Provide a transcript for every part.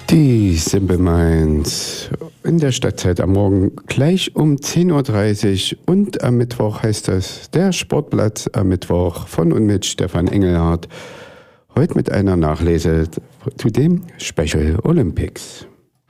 Die Simple Minds in der Stadtzeit am Morgen gleich um 10.30 Uhr und am Mittwoch heißt das der Sportplatz am Mittwoch von und mit Stefan Engelhardt. Heute mit einer Nachlese zu dem Special Olympics.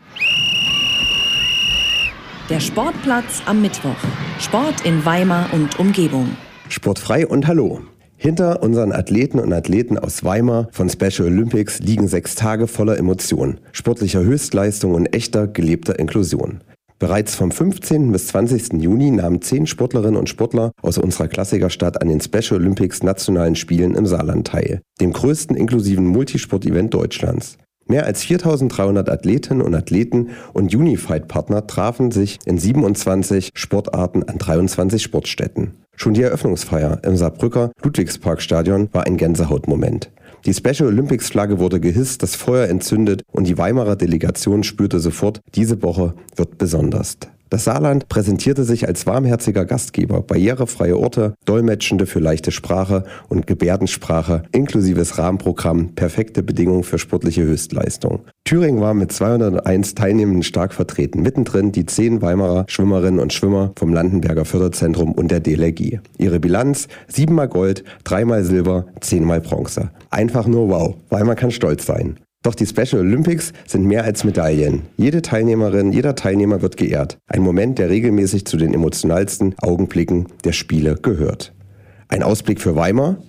Der Sportplatz am Mittwoch. Sport in Weimar und Umgebung. Sportfrei und hallo. Hinter unseren Athleten und Athleten aus Weimar von Special Olympics liegen 6 Tage voller Emotionen, sportlicher Höchstleistung und echter, gelebter Inklusion. Bereits vom 15. bis 20. Juni nahmen 10 Sportlerinnen und Sportler aus unserer Klassikerstadt an den Special Olympics Nationalen Spielen im Saarland teil, dem größten inklusiven Multisport-Event Deutschlands. Mehr als 4.300 Athletinnen und Athleten und Unified-Partner trafen sich in 27 Sportarten an 23 Sportstätten. Schon die Eröffnungsfeier im Saarbrücker Ludwigsparkstadion war ein Gänsehautmoment. Die Special Olympics Flagge wurde gehisst, das Feuer entzündet und die Weimarer Delegation spürte sofort, diese Woche wird besonders. Das Saarland präsentierte sich als warmherziger Gastgeber, barrierefreie Orte, Dolmetschende für leichte Sprache und Gebärdensprache, inklusives Rahmenprogramm, perfekte Bedingungen für sportliche Höchstleistung. Thüringen war mit 201 Teilnehmenden stark vertreten, mittendrin die 10 Weimarer Schwimmerinnen und Schwimmer vom Landenberger Förderzentrum und der DLRG. Ihre Bilanz: 7-mal Gold, 3-mal Silber, 10-mal Bronze. Einfach nur wow, Weimar kann stolz sein. Doch die Special Olympics sind mehr als Medaillen. Jede Teilnehmerin, jeder Teilnehmer wird geehrt. Ein Moment, der regelmäßig zu den emotionalsten Augenblicken der Spiele gehört. Ein Ausblick für Weimar?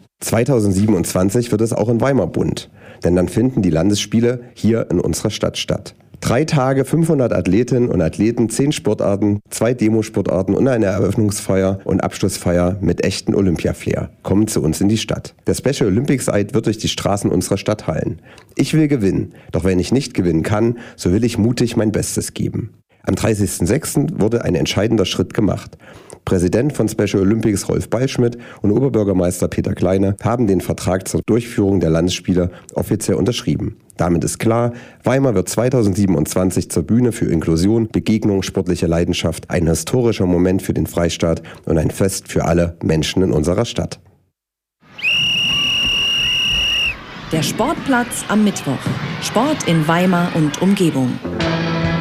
2027 wird es auch in Weimar bunt. Denn dann finden die Landesspiele hier in unserer Stadt statt. 3 Tage, 500 Athletinnen und Athleten, 10 Sportarten, 2 Demosportarten und eine Eröffnungsfeier und Abschlussfeier mit echten Olympia-Flair kommen zu uns in die Stadt. Der Special Olympics Eid wird durch die Straßen unserer Stadt hallen. Ich will gewinnen, doch wenn ich nicht gewinnen kann, so will ich mutig mein Bestes geben. Am 30.06. wurde ein entscheidender Schritt gemacht. Präsident von Special Olympics Rolf Ballschmidt und Oberbürgermeister Peter Kleine haben den Vertrag zur Durchführung der Landesspiele offiziell unterschrieben. Damit ist klar, Weimar wird 2027 zur Bühne für Inklusion, Begegnung, sportliche Leidenschaft, ein historischer Moment für den Freistaat und ein Fest für alle Menschen in unserer Stadt. Der Sportplatz am Mittwoch. Sport in Weimar und Umgebung.